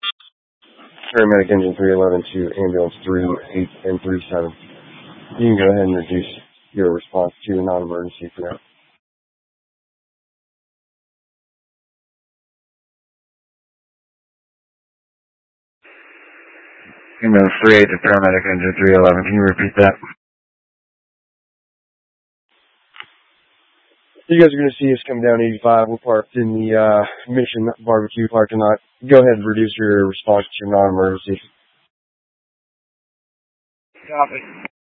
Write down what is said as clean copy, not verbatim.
Paramedic engine 311 to ambulance 38 and 37. You can go ahead and reduce your response to non-emergency for now. Ambulance 38 to paramedic engine 311. Can you repeat that? You guys are going to see us come down 85. We're parked in the Mission Barbecue parking lot. Go ahead and reduce your response to non-emergency. Copy.